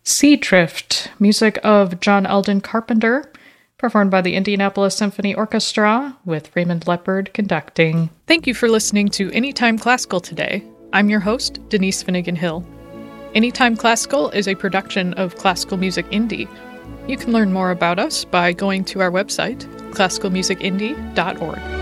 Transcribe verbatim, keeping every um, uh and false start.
Sea Drift, music of John Eldon Carpenter, performed by the Indianapolis Symphony Orchestra, with Raymond Leppard conducting. Thank you for listening to Anytime Classical today. I'm your host, Denise Finnegan Hill. Anytime Classical is a production of Classical Music Indie. You can learn more about us by going to our website, classical music indie dot org.